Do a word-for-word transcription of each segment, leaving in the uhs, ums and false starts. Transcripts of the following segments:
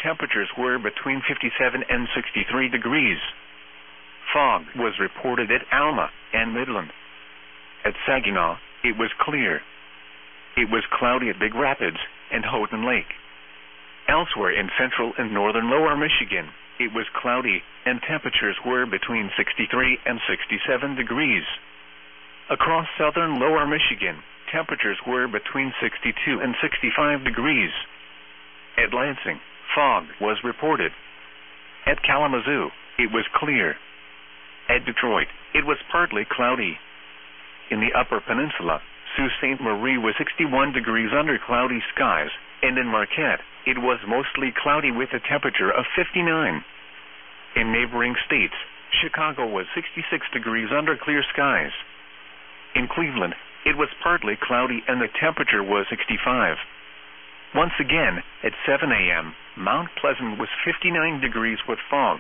temperatures were between fifty-seven and sixty-three degrees. Fog was reported at Alma and Midland. At Saginaw, it was clear. It was cloudy at Big Rapids and Houghton Lake. Elsewhere in central and northern lower Michigan, it was cloudy and temperatures were between sixty-three and sixty-seven degrees. Across southern lower Michigan, temperatures were between sixty-two and sixty-five degrees. At Lansing, fog was reported. At Kalamazoo, it was clear. At Detroit, it was partly cloudy. In the Upper Peninsula, Sault Ste. Marie was sixty-one degrees under cloudy skies, and in Marquette, it was mostly cloudy with a temperature of fifty-nine. In neighboring states, Chicago was sixty-six degrees under clear skies. In Cleveland, it was partly cloudy and the temperature was sixty-five. Once again, at seven a m, Mount Pleasant was fifty-nine degrees with fog.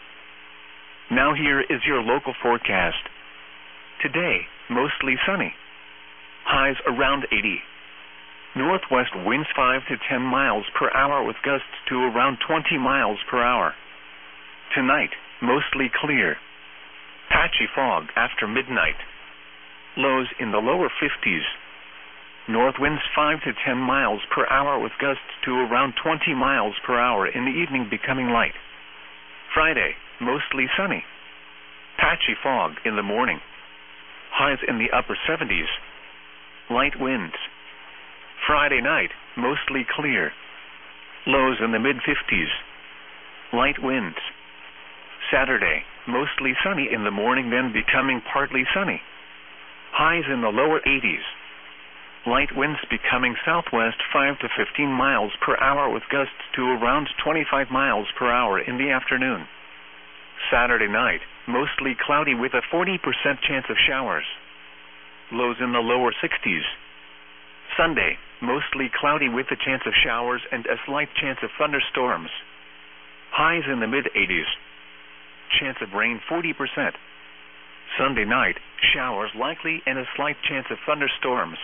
Now here is your local forecast. Today, mostly sunny. Highs around eighty. Northwest winds five to ten miles per hour with gusts to around twenty miles per hour. Tonight, mostly clear. Patchy fog after midnight. Lows in the lower fifties. North winds five to ten miles per hour with gusts to around twenty miles per hour in the evening becoming light. Friday, mostly sunny. Patchy fog in the morning. Highs in the upper seventies. Light winds. Friday night, mostly clear. Lows in the mid-fifties. Light winds. Saturday, mostly sunny in the morning, then becoming partly sunny. Highs in the lower eighties. Light winds becoming southwest five to fifteen miles per hour with gusts to around twenty-five miles per hour in the afternoon. Saturday night, mostly cloudy with a forty percent chance of showers. Lows in the lower sixties. Sunday, mostly cloudy with a chance of showers and a slight chance of thunderstorms. Highs in the mid-eighties. Chance of rain forty percent. Sunday night, showers likely and a slight chance of thunderstorms.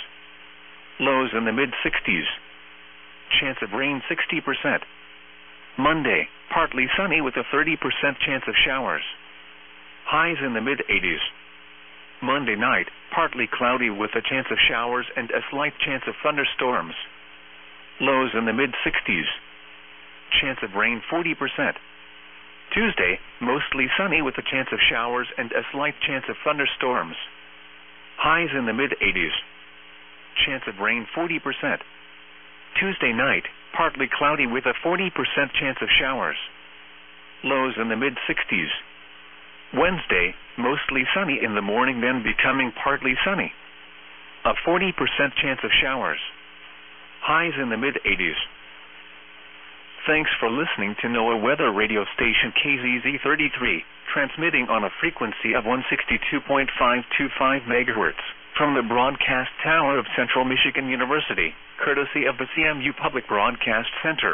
Lows in the mid-sixties. Chance of rain sixty percent. Monday, partly sunny with a thirty percent chance of showers. Highs in the mid-eighties. Monday night, partly cloudy with a chance of showers and a slight chance of thunderstorms. Lows in the mid-sixties. Chance of rain forty percent. Tuesday, mostly sunny with a chance of showers and a slight chance of thunderstorms. Highs in the mid-eighties. Chance of rain forty percent. Tuesday night, partly cloudy with a forty percent chance of showers. Lows in the mid-sixties. Wednesday, mostly sunny in the morning, then becoming partly sunny. A forty percent chance of showers. Highs in the mid-eighties. Thanks for listening to NOAA Weather Radio Station K Z Z thirty-three, transmitting on a frequency of one sixty-two point five two five megahertz from the broadcast tower of Central Michigan University, courtesy of the C M U Public Broadcast Center.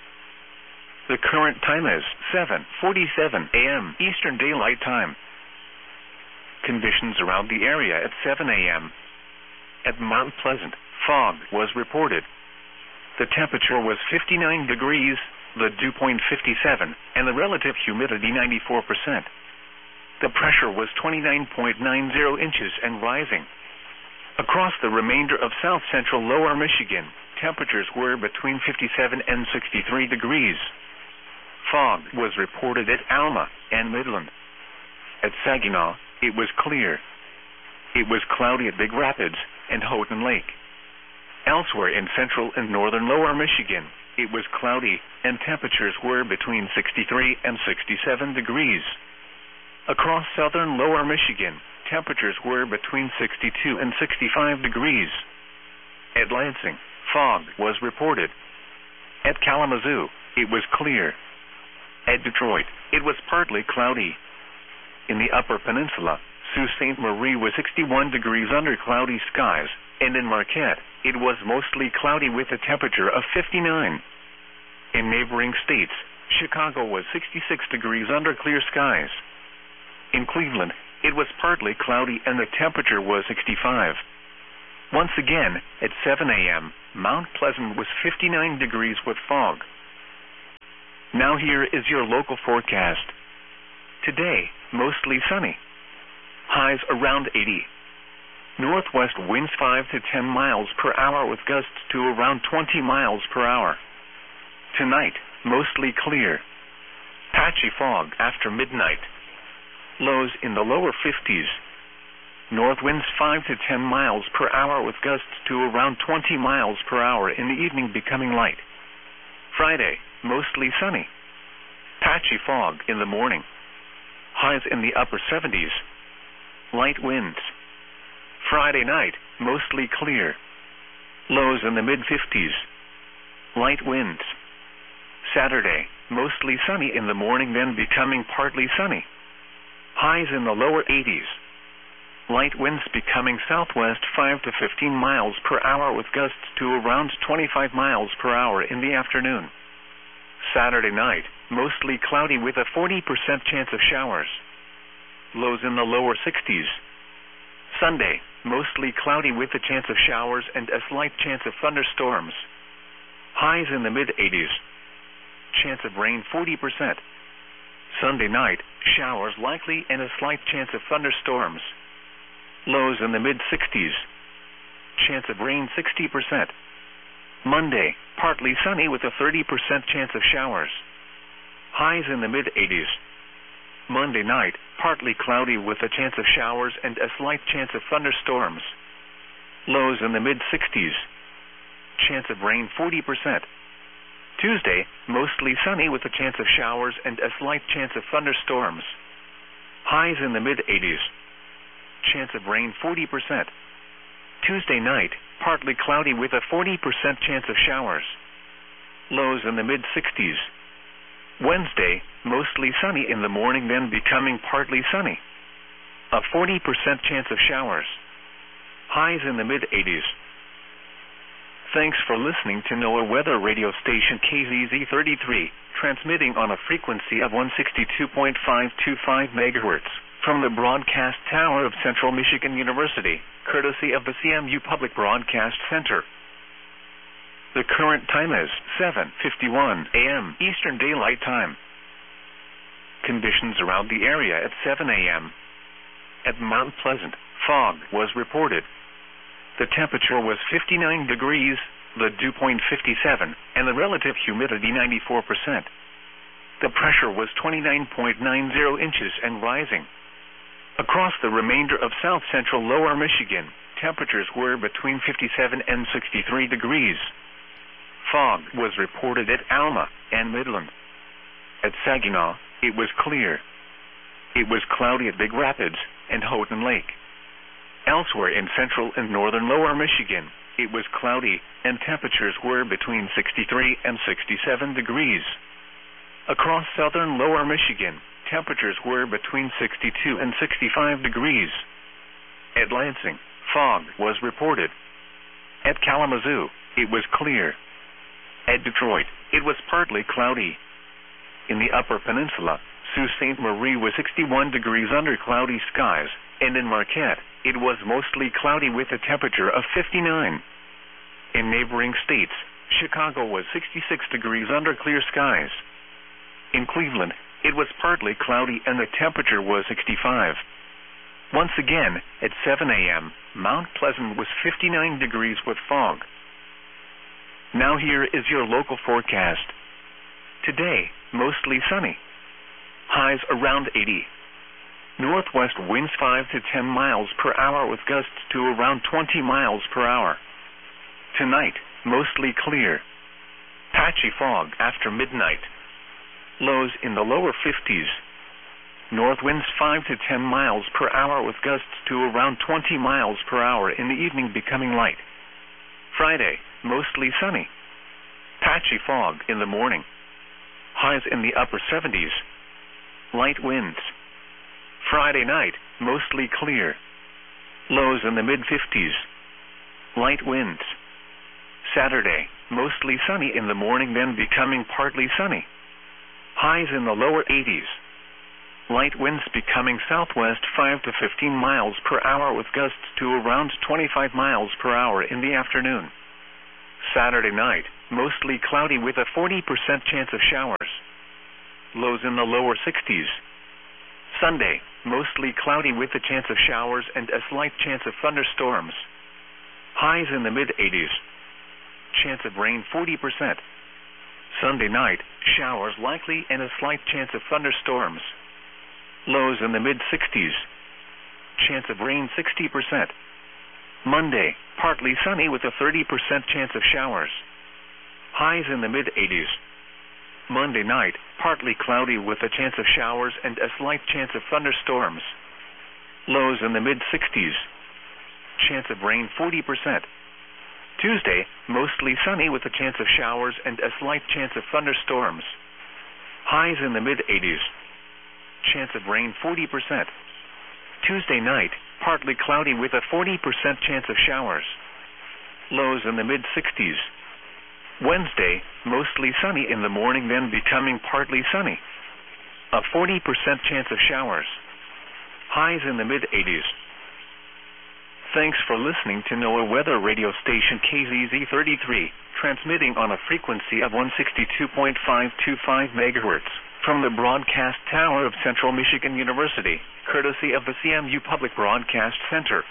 The current time is seven forty-seven a m Eastern Daylight Time. Conditions around the area at seven a m At Mount Pleasant, fog was reported. The temperature was fifty-nine degrees, the dew point fifty-seven, and the relative humidity ninety-four percent. The pressure was twenty-nine point nine zero inches and rising. Across the remainder of south-central lower Michigan, temperatures were between fifty-seven and sixty-three degrees. Fog was reported at Alma and Midland. At Saginaw, it was clear. It was cloudy at Big Rapids and Houghton Lake. Elsewhere in central and northern lower Michigan, it was cloudy and temperatures were between sixty-three and sixty-seven degrees. Across southern lower Michigan, temperatures were between sixty-two and sixty-five degrees. At Lansing, fog was reported. At Kalamazoo, it was clear. At Detroit, it was partly cloudy. In the Upper Peninsula, Sault Ste. Marie was sixty-one degrees under cloudy skies, and in Marquette, it was mostly cloudy with a temperature of fifty-nine. In neighboring states, Chicago was sixty-six degrees under clear skies. In Cleveland, it was partly cloudy and the temperature was sixty-five. Once again, at seven a m, Mount Pleasant was fifty-nine degrees with fog. Now here is your local forecast. Today, mostly sunny. Highs around eighty. Northwest winds five to ten miles per hour with gusts to around twenty miles per hour. Tonight, mostly clear. Patchy fog after midnight. Lows in the lower fifties. North winds five to ten miles per hour with gusts to around twenty miles per hour in the evening becoming light. Friday, mostly sunny. Patchy fog in the morning. Highs in the upper seventies. Light winds. Friday night, mostly clear. Lows in the mid-fifties. Light winds. Saturday, mostly sunny in the morning then becoming partly sunny. Highs in the lower eighties. Light winds becoming southwest five to fifteen miles per hour with gusts to around twenty-five miles per hour in the afternoon. Saturday night, mostly cloudy with a forty percent chance of showers. Lows in the lower sixties. Sunday, mostly cloudy with a chance of showers and a slight chance of thunderstorms. Highs in the mid-eighties. Chance of rain forty percent. Sunday night, showers likely and a slight chance of thunderstorms. Lows in the mid-sixties. Chance of rain sixty percent. Monday, partly sunny with a thirty percent chance of showers. Highs in the mid-eighties. Monday night, partly cloudy with a chance of showers and a slight chance of thunderstorms. Lows in the mid-sixties. Chance of rain forty percent. Tuesday, mostly sunny with a chance of showers and a slight chance of thunderstorms. Highs in the mid-eighties. Chance of rain forty percent. Tuesday night, partly cloudy with a forty percent chance of showers. Lows in the mid-sixties. Wednesday, mostly sunny in the morning then becoming partly sunny. A forty percent chance of showers. Highs in the mid-eighties. Thanks for listening to NOAA Weather Radio Station K Z Z thirty-three, transmitting on a frequency of one sixty-two point five two five megahertz from the broadcast tower of Central Michigan University, courtesy of the C M U Public Broadcast Center. The current time is seven fifty-one a m Eastern Daylight Time. Conditions around the area at seven a m At Mount Pleasant, fog was reported. The temperature was fifty-nine degrees, the dew point fifty-seven, and the relative humidity ninety-four percent. The pressure was twenty-nine point nine zero inches and rising. Across the remainder of south-central lower Michigan, temperatures were between fifty-seven and sixty-three degrees. Fog was reported at Alma and Midland. At Saginaw, it was clear. It was cloudy at Big Rapids and Houghton Lake. Elsewhere in central and northern lower Michigan, it was cloudy and temperatures were between sixty-three and sixty-seven degrees. Across southern lower Michigan, temperatures were between sixty-two and sixty-five degrees. At Lansing, fog was reported. At Kalamazoo, it was clear. At Detroit, it was partly cloudy. In the Upper Peninsula, Sault Ste. Marie was sixty-one degrees under cloudy skies, and in Marquette, it was mostly cloudy with a temperature of fifty-nine. In neighboring states, Chicago was sixty-six degrees under clear skies. In Cleveland, it was partly cloudy and the temperature was sixty-five. Once again, at seven a m, Mount Pleasant was fifty-nine degrees with fog. Now here is your local forecast. Today, mostly sunny. Highs around eighty. Northwest winds five to ten miles per hour with gusts to around twenty miles per hour. Tonight, mostly clear. Patchy fog after midnight. Lows in the lower fifties. North winds five to ten miles per hour with gusts to around twenty miles per hour in the evening becoming light. Friday, mostly sunny. Patchy fog in the morning. Highs in the upper seventies. Light winds. Friday night, mostly clear. Lows in the mid-fifties. Light winds. Saturday, mostly sunny in the morning then becoming partly sunny. Highs in the lower eighties. Light winds becoming southwest five to fifteen miles per hour with gusts to around twenty-five miles per hour in the afternoon. Saturday night, mostly cloudy with a forty percent chance of showers. lows in the lower sixties. Sunday, mostly cloudy with a chance of showers and a slight chance of thunderstorms. Highs in the mid-eighties. Chance of rain forty percent. Sunday night, showers likely and a slight chance of thunderstorms. Lows in the mid-sixties. Chance of rain sixty percent. Monday, partly sunny with a thirty percent chance of showers. Highs in the mid-eighties. Monday night, partly cloudy with a chance of showers and a slight chance of thunderstorms. Lows in the mid-sixties. Chance of rain forty percent. Tuesday, mostly sunny with a chance of showers and a slight chance of thunderstorms. Highs in the mid-eighties. Chance of rain forty percent. Tuesday night, partly cloudy with a forty percent chance of showers. Lows in the mid-sixties. Wednesday, mostly sunny in the morning, then becoming partly sunny. A forty percent chance of showers. Highs in the mid-eighties. Thanks for listening to NOAA Weather Radio Station K Z Z thirty-three, transmitting on a frequency of one sixty-two point five two five megahertz from the broadcast tower of Central Michigan University, courtesy of the C M U Public Broadcast Center.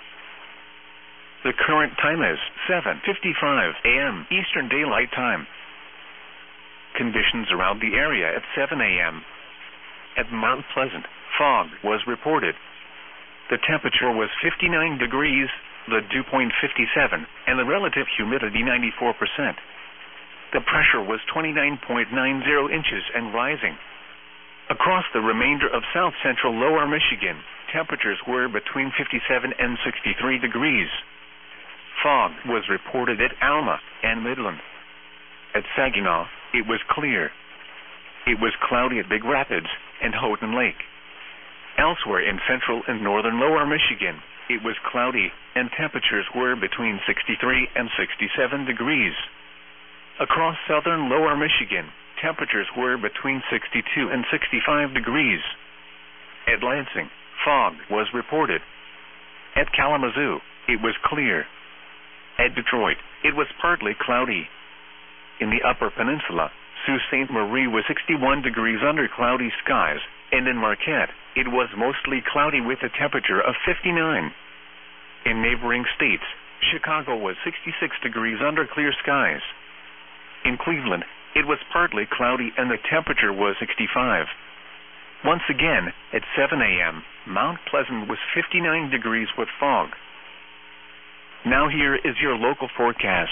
The current time is seven fifty-five a m Eastern Daylight Time. Conditions around the area at seven a m At Mount Pleasant, fog was reported. The temperature was fifty-nine degrees, the dew point fifty-seven, and the relative humidity ninety-four percent. The pressure was twenty-nine point nine zero inches and rising. Across the remainder of south-central lower Michigan, temperatures were between fifty-seven and sixty-three degrees. Fog was reported at Alma and Midland. At Saginaw, it was clear. It was cloudy at Big Rapids and Houghton Lake. Elsewhere in central and northern lower Michigan, it was cloudy and temperatures were between sixty-three and sixty-seven degrees. Across southern lower Michigan, temperatures were between sixty-two and sixty-five degrees. At Lansing, fog was reported. At Kalamazoo, it was clear. At Detroit, it was partly cloudy. In the Upper Peninsula, Sault Ste. Marie was sixty-one degrees under cloudy skies, and in Marquette, it was mostly cloudy with a temperature of fifty-nine. In neighboring states, Chicago was sixty-six degrees under clear skies. In Cleveland, it was partly cloudy and the temperature was sixty-five. Once again, at seven a m, Mount Pleasant was fifty-nine degrees with fog. Now here is your local forecast.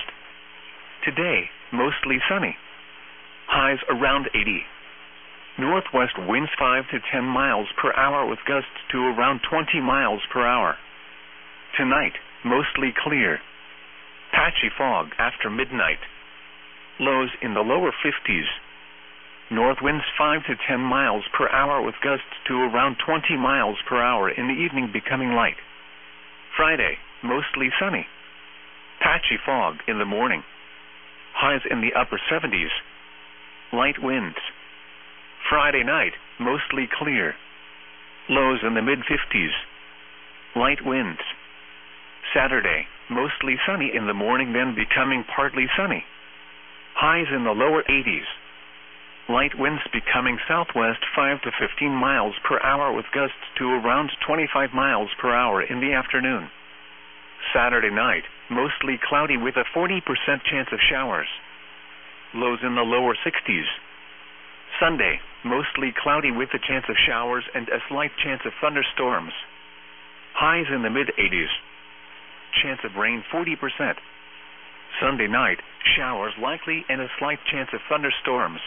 Today, mostly sunny. Highs around eighty. Northwest winds five to ten miles per hour with gusts to around twenty miles per hour. Tonight, mostly clear. Patchy fog after midnight. Lows in the lower fifties. North winds five to ten miles per hour with gusts to around twenty miles per hour in the evening, becoming light. Friday, mostly sunny. Patchy fog in the morning. Highs in the upper seventies. Light winds. Friday night, mostly clear. Lows in the mid-fifties. Light winds. Saturday, mostly sunny in the morning, then becoming partly sunny. Highs in the lower eighties. Light winds becoming southwest five to fifteen miles per hour with gusts to around twenty-five miles per hour in the afternoon. Saturday night, mostly cloudy with a forty percent chance of showers. Lows in the lower sixties. Sunday, mostly cloudy with a chance of showers and a slight chance of thunderstorms. Highs in the mid-eighties. Chance of rain forty percent. Sunday night, showers likely and a slight chance of thunderstorms.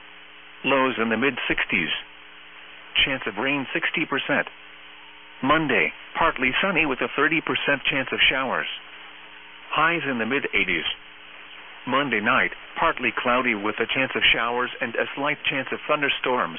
Lows in the mid-sixties. Chance of rain sixty percent. Monday, partly sunny with a thirty percent chance of showers. Highs in the mid-eighties. Monday night, partly cloudy with a chance of showers and a slight chance of thunderstorms.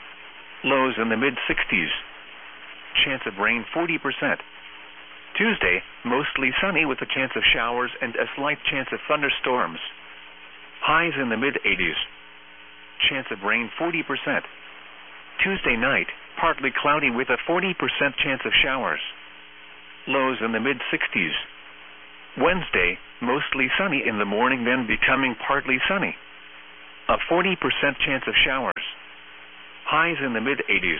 Lows in the mid-sixties. Chance of rain forty percent. Tuesday, mostly sunny with a chance of showers and a slight chance of thunderstorms. Highs in the mid-eighties. Chance of rain forty percent. Tuesday night, partly cloudy with a forty percent chance of showers. Lows in the mid-sixties. Wednesday, mostly sunny in the morning, then becoming partly sunny. A forty percent chance of showers. highs in the mid eighties.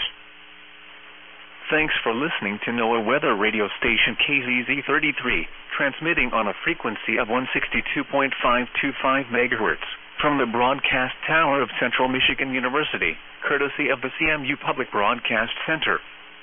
Thanks for listening to NOAA weather radio station K Z Z thirty-three, transmitting on a frequency of one sixty-two point five two five megahertz from the broadcast tower of Central Michigan University, courtesy of the C M U Public Broadcast Center.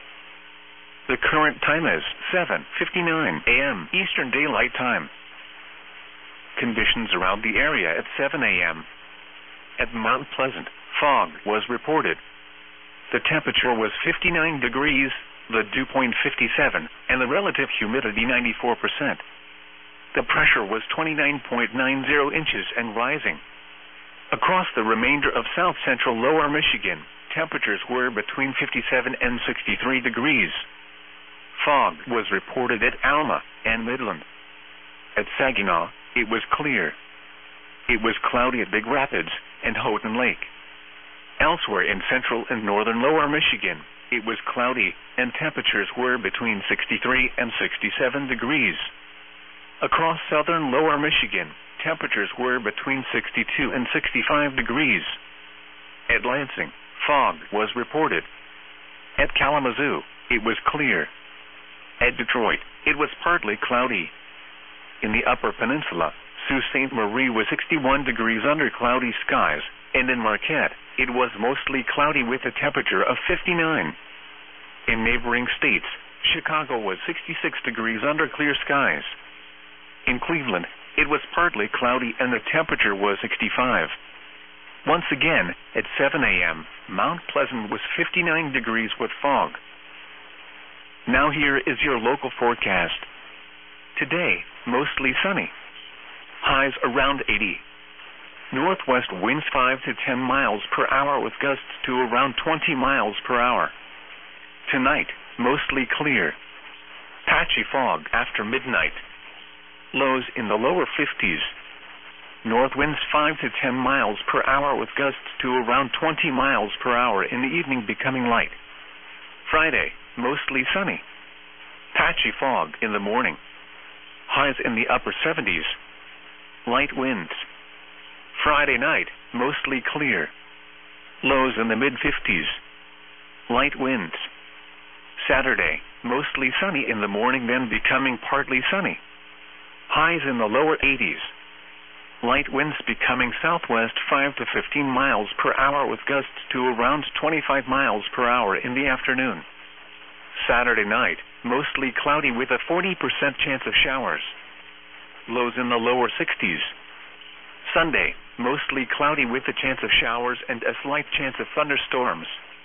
The current time is seven fifty-nine a m Eastern Daylight Time. Conditions around the area at seven a m At Mount Pleasant, fog was reported. The temperature was fifty-nine degrees, the dew point fifty-seven, and the relative humidity ninety-four percent. The pressure was twenty-nine point nine zero inches and rising. Across the remainder of south central lower Michigan, temperatures were between fifty-seven and sixty-three degrees. Fog was reported at Alma and Midland. At Saginaw, it was clear. It was cloudy at Big Rapids and Houghton Lake. Elsewhere in central and northern lower Michigan, it was cloudy and temperatures were between sixty-three and sixty-seven degrees. Across southern lower Michigan, temperatures were between sixty-two and sixty-five degrees. At Lansing, fog was reported. At Kalamazoo, it was clear. At Detroit, it was partly cloudy. In the Upper Peninsula, Sault Ste. Marie was sixty-one degrees under cloudy skies, and in Marquette, it was mostly cloudy with a temperature of fifty-nine. In neighboring states, Chicago was sixty-six degrees under clear skies. In Cleveland, it was partly cloudy and the temperature was sixty-five. Once again, at seven a m, Mount Pleasant was fifty-nine degrees with fog. Now here is your local forecast. Today, mostly sunny. Highs around eighty. Northwest winds five to ten miles per hour with gusts to around twenty miles per hour. Tonight, mostly clear. Patchy fog after midnight. Lows in the lower fifties. North winds five to ten miles per hour with gusts to around twenty miles per hour in the evening becoming light. Friday, mostly sunny. Patchy fog in the morning. Highs in the upper seventies. Light winds. Friday night, mostly clear. Lows in the mid-fifties. Light winds. Saturday, mostly sunny in the morning, then becoming partly sunny. Highs in the lower eighties. Light winds becoming southwest five to fifteen miles per hour with gusts to around twenty-five miles per hour in the afternoon. Saturday night, mostly cloudy with a forty percent chance of showers. Lows in the lower sixties. Sunday, mostly cloudy with a chance of showers and a slight chance of thunderstorms.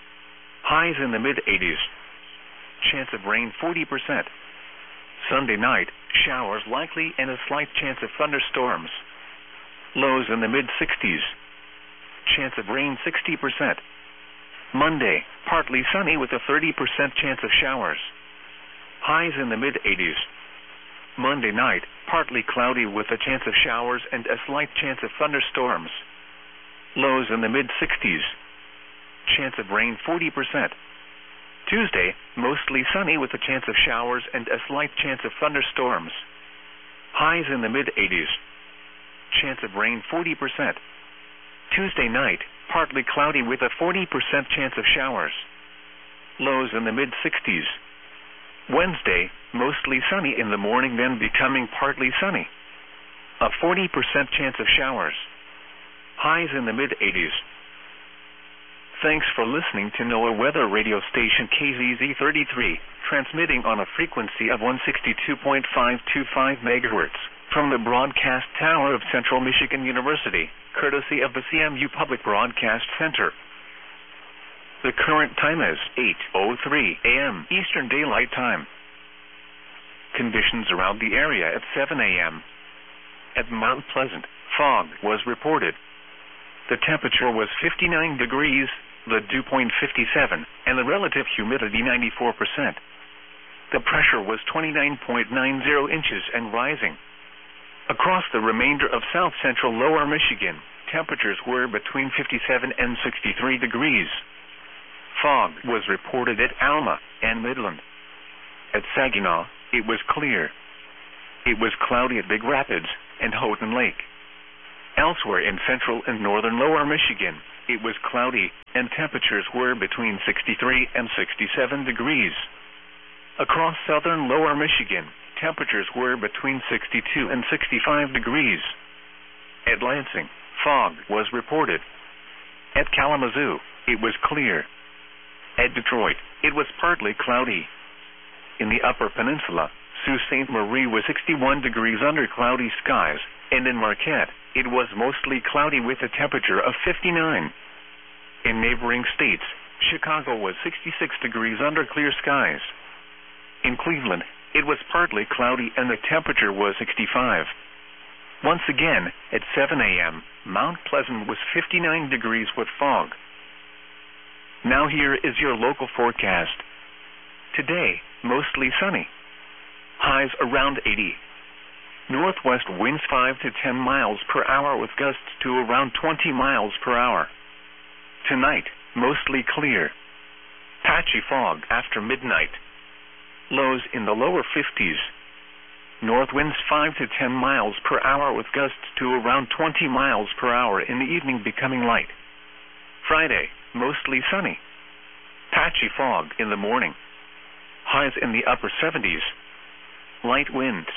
Highs in the mid-eighties. Chance of rain forty percent. Sunday night, showers likely and a slight chance of thunderstorms. Lows in the mid-sixties. Chance of rain sixty percent. Monday, partly sunny with a thirty percent chance of showers. Highs in the mid-eighties. Monday night, partly cloudy with a chance of showers and a slight chance of thunderstorms. Lows in the mid-sixties. Chance of rain forty percent. Tuesday, mostly sunny with a chance of showers and a slight chance of thunderstorms. Highs in the mid-eighties. Chance of rain forty percent. Tuesday night, partly cloudy with a forty percent chance of showers. Lows in the mid-sixties. Wednesday, mostly sunny in the morning, then becoming partly sunny. A forty percent chance of showers. Highs in the mid-eighties. Thanks for listening to NOAA weather radio station K Z Z thirty-three, transmitting on a frequency of one sixty-two point five two five megahertz from the broadcast tower of Central Michigan University, courtesy of the C M U Public Broadcast Center. The current time is eight oh three a m Eastern Daylight Time. Conditions around the area at seven a m At Mount Pleasant, fog was reported. The temperature was fifty-nine degrees, the dew point fifty-seven, and the relative humidity ninety-four percent. The pressure was twenty-nine point nine zero inches and rising. Across the remainder of south central lower Michigan, temperatures were between fifty-seven and sixty-three degrees. Fog was reported at Alma and Midland. At Saginaw, it was clear. It was cloudy at Big Rapids and Houghton Lake. Elsewhere in central and northern lower Michigan, it was cloudy, and temperatures were between sixty-three and sixty-seven degrees. Across southern lower Michigan, temperatures were between sixty-two and sixty-five degrees. At Lansing, fog was reported. At Kalamazoo, it was clear. At Detroit, it was partly cloudy. In the Upper Peninsula, Sault Ste. Marie was sixty-one degrees under cloudy skies, and in Marquette, it was mostly cloudy with a temperature of fifty-nine. In neighboring states, Chicago was sixty-six degrees under clear skies. In Cleveland, it was partly cloudy and the temperature was sixty-five. Once again, at seven a.m., Mount Pleasant was fifty-nine degrees with fog. Now here is your local forecast. Today, mostly sunny. Highs around eighty. Northwest winds five to ten miles per hour with gusts to around twenty miles per hour. Tonight, mostly clear. Patchy fog after midnight. Lows in the lower fifties. North winds five to ten miles per hour with gusts to around twenty miles per hour in the evening becoming light. Friday, mostly sunny. Patchy fog in the morning. Highs in the upper seventies. Light winds.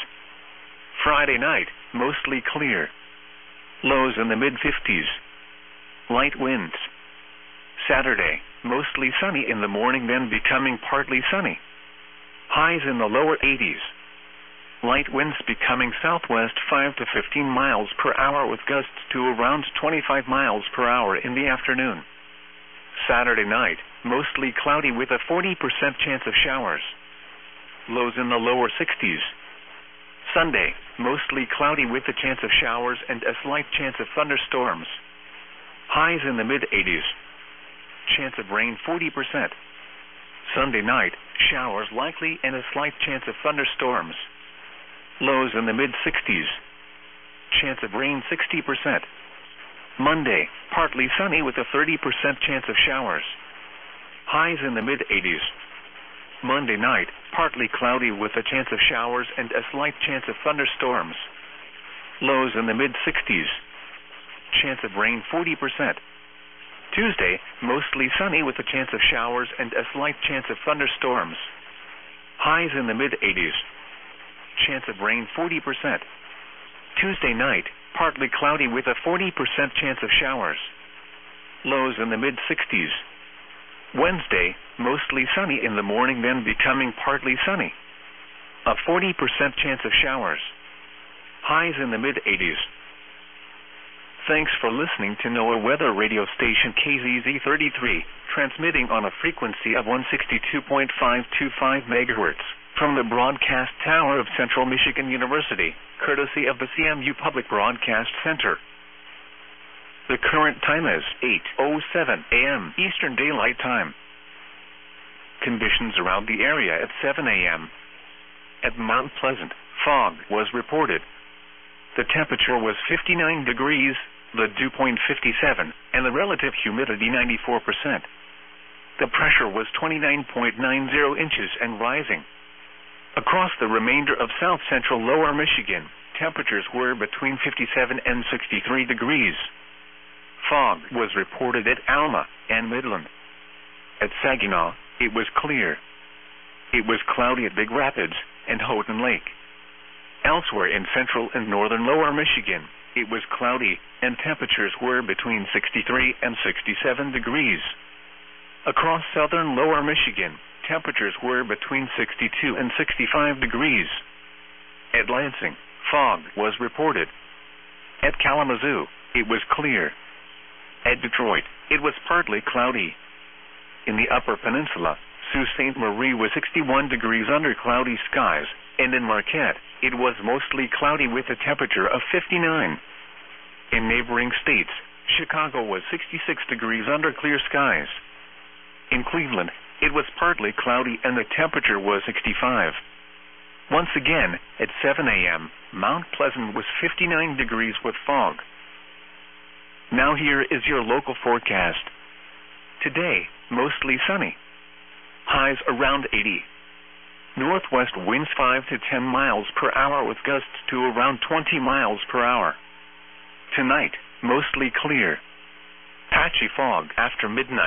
Friday night, mostly clear. Lows in the mid-fifties. Light winds. Saturday, mostly sunny in the morning, then becoming partly sunny. Highs in the lower eighties. Light winds becoming southwest five to fifteen miles per hour with gusts to around twenty-five miles per hour in the afternoon. Saturday night, mostly cloudy with a forty percent chance of showers. Lows in the lower sixties. Sunday, mostly cloudy with a chance of showers and a slight chance of thunderstorms. Highs in the mid-eighties. Chance of rain forty percent. Sunday night, showers likely and a slight chance of thunderstorms. Lows in the mid-sixties. Chance of rain sixty percent. Monday, partly sunny with a thirty percent chance of showers. Highs in the mid-eighties. Monday night, partly cloudy with a chance of showers and a slight chance of thunderstorms. Lows in the mid-sixties. Chance of rain forty percent. Tuesday, mostly sunny with a chance of showers and a slight chance of thunderstorms. Highs in the mid-eighties. Chance of rain forty percent. Tuesday night, partly cloudy with a forty percent chance of showers. Lows in the mid-sixties. Wednesday, mostly sunny in the morning, then becoming partly sunny. A forty percent chance of showers. Highs in the mid-eighties. Thanks for listening to NOAA Weather Radio Station K Z Z thirty-three, transmitting on a frequency of one sixty-two point five two five megahertz from the broadcast tower of Central Michigan University, courtesy of the C M U Public Broadcast Center. The current time is eight oh seven a.m. Eastern Daylight Time. Conditions around the area at seven a.m. At Mount Pleasant, fog was reported. The temperature was fifty-nine degrees, the dew point fifty-seven, and the relative humidity ninety-four percent. The pressure was twenty-nine point nine zero inches and rising. Across the remainder of south-central lower Michigan, temperatures were between fifty-seven and sixty-three degrees. Fog was reported at Alma and Midland. At Saginaw, it was clear. It was cloudy at Big Rapids and Houghton Lake. Elsewhere in central and northern lower Michigan, it was cloudy and temperatures were between sixty-three and sixty-seven degrees. Across southern lower Michigan, temperatures were between sixty-two and sixty-five degrees. At Lansing, fog was reported. At Kalamazoo, it was clear. At Detroit, it was partly cloudy. In the Upper Peninsula, Sault Ste. Marie was sixty-one degrees under cloudy skies, and in Marquette, it was mostly cloudy with a temperature of fifty-nine. In neighboring states, Chicago was sixty-six degrees under clear skies. In Cleveland, it was partly cloudy and the temperature was sixty-five. Once again, at seven a.m., Mount Pleasant was fifty-nine degrees with fog. Now here is your local forecast. Today, mostly sunny. Highs around eighty. Northwest winds five to ten miles per hour with gusts to around twenty miles per hour. Tonight, mostly clear. patchy fog after midnight.